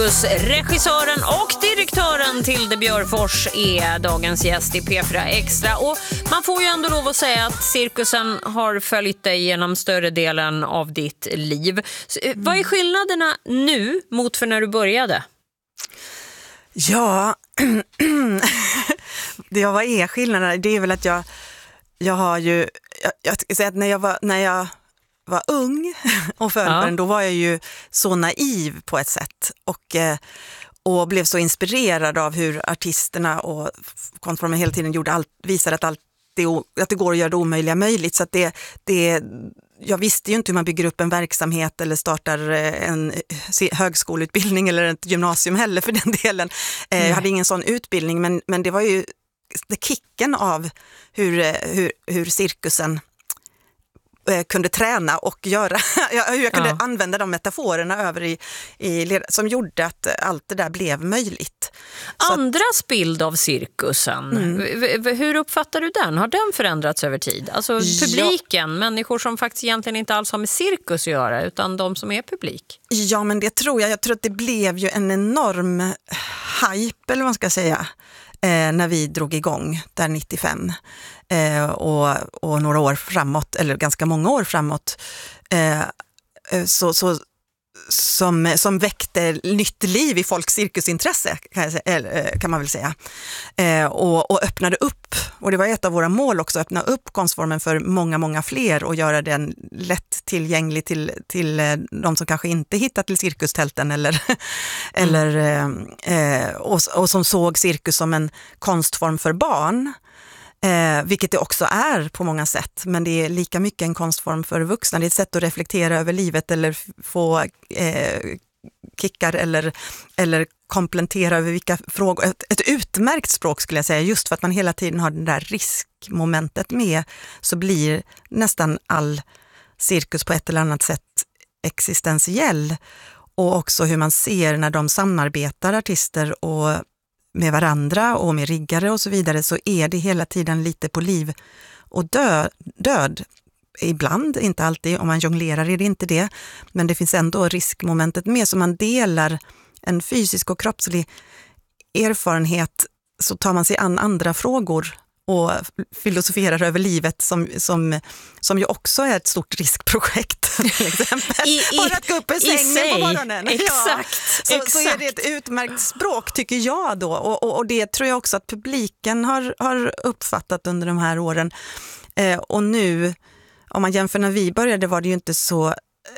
Cirkus. Regissören och direktören Tilde Björfors är dagens gäst i P4 Extra. Och man får ju ändå lov att säga att cirkusen har följt dig genom större delen av ditt liv. Vad är skillnaderna nu mot för när du började? Ja, vad är skillnaderna? Det är väl att jag har ju, jag ska säga att när jag var ung och följden, då var jag ju så naiv på ett sätt och blev så inspirerad av hur artisterna och konstformen hela tiden visade att det går att göra det omöjliga möjligt. Så att jag visste ju inte hur man bygger upp en verksamhet eller startar en högskoleutbildning eller ett gymnasium heller för den delen. Jag hade ingen sån utbildning, men det var ju kicken av hur cirkusen kunde träna och göra, hur jag kunde använda de metaforerna över som gjorde att allt det där blev möjligt. Andras bild av cirkusen, hur uppfattar du den? Har den förändrats över tid? Alltså publiken, människor som faktiskt egentligen inte alls har med cirkus att göra utan de som är publik. Ja, men det tror jag. Jag tror att det blev ju en enorm hype, eller vad man ska säga, när vi drog igång där 95 och några år framåt, eller ganska många år framåt, som väckte nytt liv i folks cirkusintresse, kan man väl säga, och öppnade upp, och det var ett av våra mål också, öppna upp konstformen för många fler och göra den lätt tillgänglig till de som kanske inte hittat till cirkustälten och som såg cirkus som en konstform för barn. Vilket det också är på många sätt, men det är lika mycket en konstform för vuxna. Det är ett sätt att reflektera över livet eller få kickar eller komplettera över vilka frågor. Ett utmärkt språk skulle jag säga, just för att man hela tiden har det där riskmomentet med, så blir nästan all cirkus på ett eller annat sätt existentiell. Och också hur man ser när de samarbetar, artister och med varandra och med riggare och så vidare, så är det hela tiden lite på liv och död. Ibland, inte alltid, om man jonglerar är det inte det, men det finns ändå riskmomentet med, så man delar en fysisk och kroppslig erfarenhet, så tar man sig an andra frågor och filosoferar över livet som ju också är ett stort riskprojekt, till exempel. Bara att gå upp i sängen på morgonen. Exakt. Så är det ett utmärkt språk, tycker jag då. Och det tror jag också att publiken har uppfattat under de här åren. Och nu, om man jämför när vi började, var det ju inte så...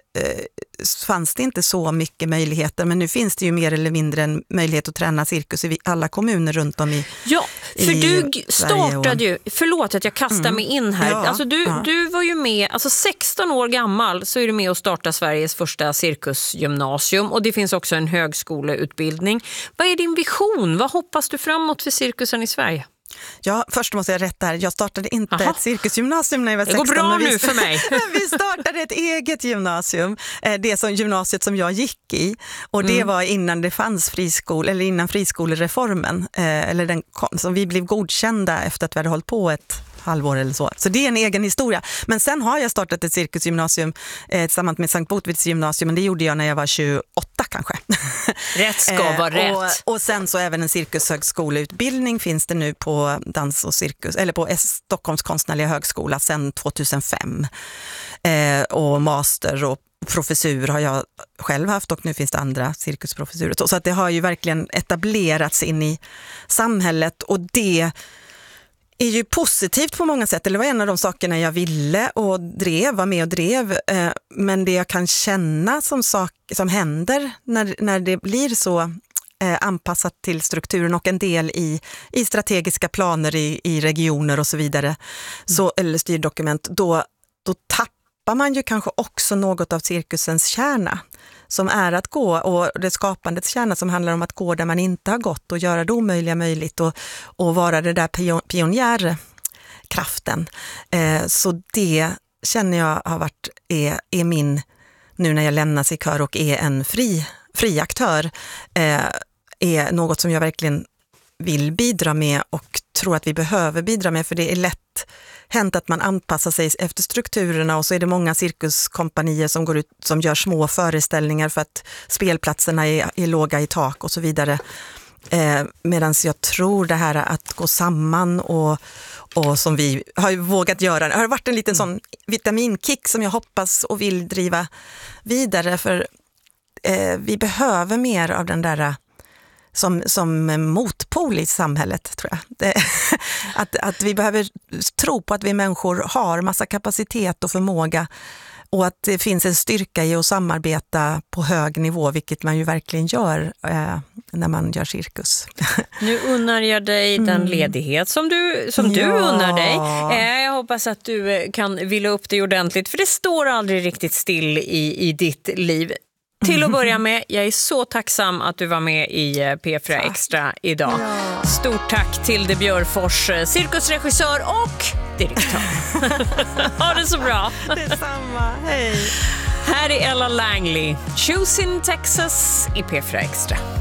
fanns det inte så mycket möjligheter, men nu finns det ju mer eller mindre en möjlighet att träna cirkus i alla kommuner runt om i Ja, för du startade ju, förlåt att jag kastar mig in här, alltså du var ju med, alltså 16 år gammal så är du med och starta Sveriges första cirkusgymnasium, och det finns också en högskoleutbildning. Vad är din vision? Vad hoppas du framåt för cirkusen i Sverige? Ja, först måste jag rätta här. Jag startade inte ett cirkusgymnasium när jag var 16. Det går bra nu för mig. Vi startade ett eget gymnasium. Det gymnasiet som jag gick i. Och det var innan det fanns friskola, eller innan friskolereformen. Eller den som vi blev godkända efter att vi hade hållit på ett halvår eller så. Så det är en egen historia. Men sen har jag startat ett cirkusgymnasium tillsammans med Sankt Botvids gymnasium, men det gjorde jag när jag var 28 kanske. Rätt ska vara rätt. Och sen så även en cirkushögskoleutbildning finns det nu på dans och cirkus, eller på Stockholms konstnärliga högskola sedan 2005. Och master och professur har jag själv haft, och nu finns det andra cirkusprofessurer. Så att det har ju verkligen etablerats in i samhället, och det är ju positivt på många sätt. Eller var en av de sakerna jag ville och var med och drev. Men det jag kan känna som händer när det blir så anpassat till strukturen och en del i strategiska planer i regioner och så vidare, eller styrdokument, då tappar man ju kanske också något av cirkusens kärna, som är att gå, och det skapandets kärna som handlar om att gå där man inte har gått och göra det omöjliga möjligt och vara det där pionjärkraften. Så det känner jag är min, nu när jag lämnar Sikör och är en fri aktör, är något som jag verkligen vill bidra med och tror att vi behöver bidra med, för det är lätt hänt att man anpassar sig efter strukturerna, och så är det många cirkuskompanier som går ut som gör små föreställningar för att spelplatserna är låga i tak och så vidare. Medan jag tror det här att gå samman och som vi har vågat göra, det har varit en liten sån vitaminkick som jag hoppas och vill driva vidare, för vi behöver mer av den där som motpol i samhället, tror jag. Att vi behöver tro på att vi människor har massa kapacitet och förmåga, och att det finns en styrka i att samarbeta på hög nivå, vilket man ju verkligen gör när man gör cirkus. Nu unnar jag dig den ledighet som du unnar dig. Jag hoppas att du kan vila upp dig ordentligt, för det står aldrig riktigt still i ditt liv. Till att börja med, jag är så tacksam att du var med i P4 Extra idag. Ja. Stort tack till De Björfors, cirkusregissör och direktör. Ha det så bra. Detsamma, hej. Här är Ella Langley, Choosing Texas i P4 Extra.